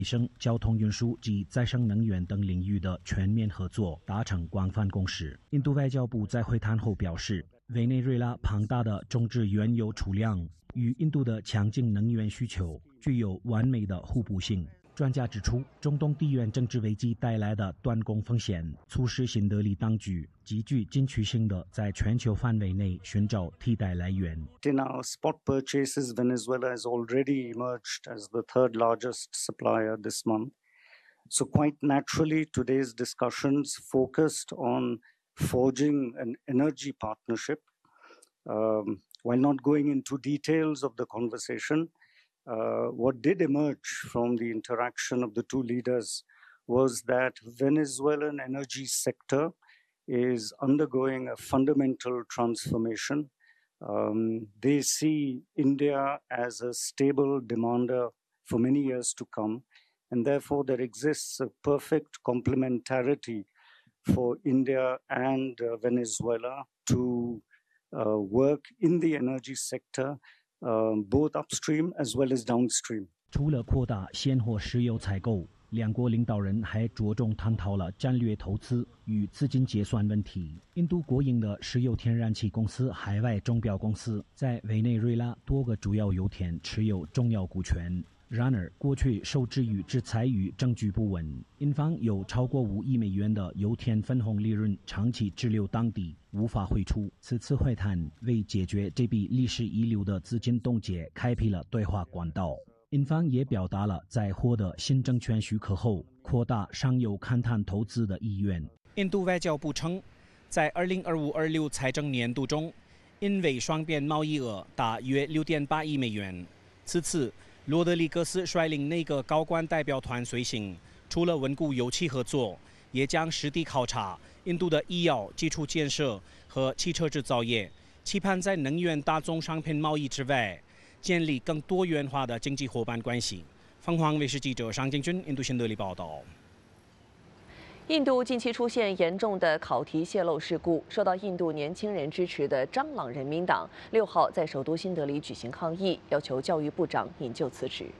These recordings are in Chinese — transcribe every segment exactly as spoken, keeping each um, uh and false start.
提升交通运输及再生能源等领域的全面合作，达成广泛共识。印度外交部在会谈后表示，委内瑞拉庞大的中质原油储量与印度的强劲能源需求具有完美的互补性。专家指出，中东地缘政治危机带来的断供风险，促使新德里当局极具进取性的在全球范围内寻找替代来源。 In our spot purchases, Venezuela has already emerged as the third largest supplier this month. So quite naturally, today's discussions focused on forging an energy partnership. Um, while not going into details of the conversation, Uh, what did emerge from the interaction of the two leaders was that Venezuelan energy sector is undergoing a fundamental transformation. Um, they see India as a stable demander for many years to come, and therefore there exists a perfect complementarity for India and uh, Venezuela to uh, work in the energy sector.Uh, both upstream as well as downstream. 除了扩大现货石油采购，两国领导人还着重探讨了战略投资与资金结算问题。印度国营的石油天然气公司海外钟表公司在委内瑞拉多个主要油田持有重要股权。然而，过去受制于制裁与证据不稳，印方有超过五亿美元的油田分红利润长期滞留当地，无法汇出。此次会谈为解决这笔历史遗留的资金冻结开辟了对话管道。印方也表达了在获得新政权许可后，扩大上游勘探投资的意愿。印度外交部称，在二零二五二六财政年度中，印委双边贸易额达约六点八亿美元。此次罗德里格斯率领内阁高官代表团随行，除了稳固油气合作，也将实地考察印度的医药基础建设和汽车制造业，期盼在能源大宗商品贸易之外，建立更多元化的经济伙伴关系。凤凰卫视记者尚建军印度新德里报道。 印度近期出现严重的考题泄露事故，受到印度年轻人支持的樟朗人民党六号在首都新德里举行抗议，要求教育部长引咎辞职。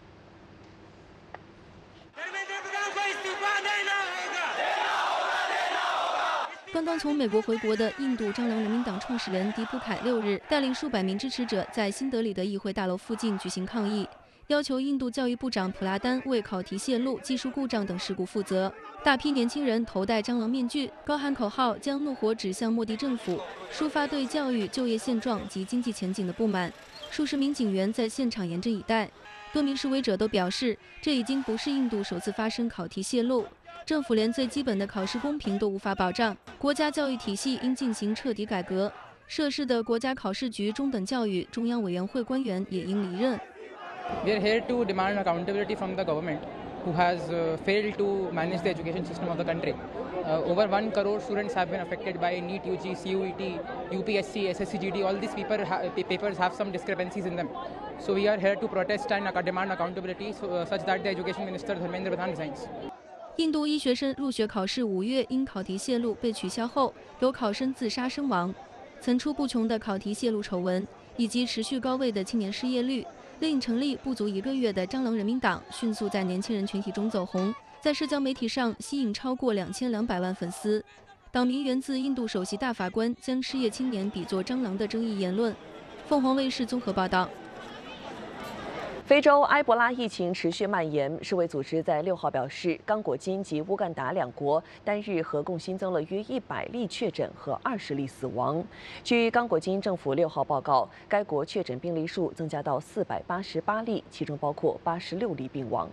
刚刚从美国回国的印度樟朗人民党创始人迪普凯六日带领数百名支持者在新德里的议会大楼附近举行抗议，要求印度教育部长普拉丹为考题泄露、技术故障等事故负责。大批年轻人头戴蟑螂面具，高喊口号，将怒火指向莫迪政府，抒发对教育、就业现状及经济前景的不满。数十名警员在现场严阵以待。多名示威者都表示，这已经不是印度首次发生考题泄露，政府连最基本的考试公平都无法保障，国家教育体系应进行彻底改革。涉事的国家考试局中等教育中央委员会官员也应离任。 We are here to demand accountability from the government, who has uh, failed to manage the education system of the country. Uh, over one crore students have been affected by NEET, U G, C U E T, U P S C, S S C G D. All these paper ha papers have some discrepancies in them. So we are here to protest and demand accountability, so, uh, such that the Education Minister Dharmendra Pradhan resigns. 印度医学生入学考试五月因考题泄露被取消后，有考生自杀身亡。层出不穷的考题泄露丑闻，以及持续高位的青年失业率，令成立不足一个月的樟朗人民党迅速在年轻人群体中走红，在社交媒体上吸引超过两千两百万粉丝。党名源自印度首席大法官将失业青年比作蟑螂的争议言论。凤凰卫视综合报道。 非洲埃博拉疫情持续蔓延，世卫组织在六号表示，刚果金及乌干达两国单日合共新增了约一百例确诊和二十例死亡。据刚果金政府六号报告，该国确诊病例数增加到四百八十八例，其中包括八十六例病亡。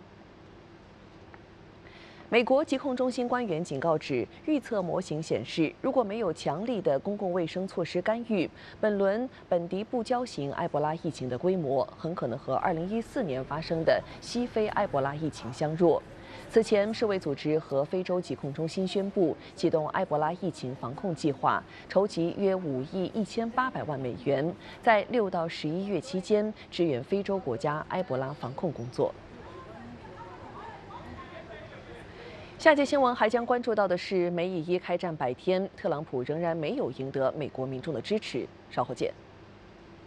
美国疾控中心官员警告指，预测模型显示，如果没有强力的公共卫生措施干预，本轮本迪布礁型埃博拉疫情的规模很可能和二零一四年发生的西非埃博拉疫情相若。此前，世卫组织和非洲疾控中心宣布启动埃博拉疫情防控计划，筹集约五亿一千八百万美元，在六到十一月期间支援非洲国家埃博拉防控工作。下节新闻还将关注到的是，美以一开战百天，特朗普仍然没有赢得美国民众的支持。稍后见。